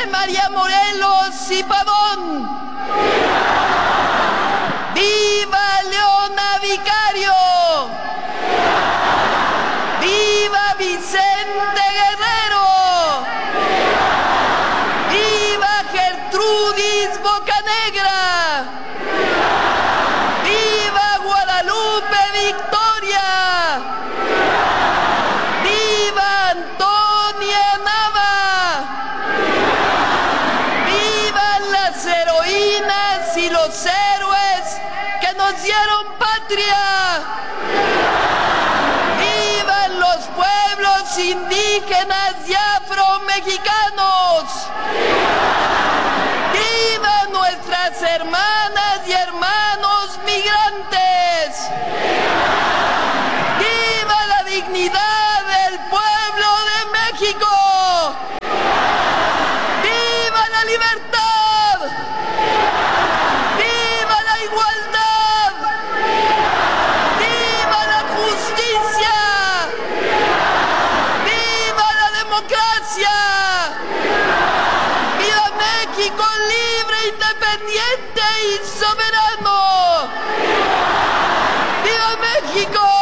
de María Morelos y Pavón. ¡Viva Leona Vicario! ¡Viva Vicente Guerrero! ¡Viva Gertrudis Bocanegra! ¡Viva Guadalupe Victoria! ¡Viva Antonia Nava! ¡Vivan las heroínas y los héroes que nos dieron patria! ¡Vivan los pueblos indígenas y afromexicanos! ¡Vivan nuestras hermanas y hermanos migrantes! ¡Viva la dignidad del pueblo de México! ¡Viva la libertad! ¡Viva la igualdad! ¡Viva la justicia! ¡Viva la democracia! ¡Viva México libre, independiente y soberano! ¡Viva México!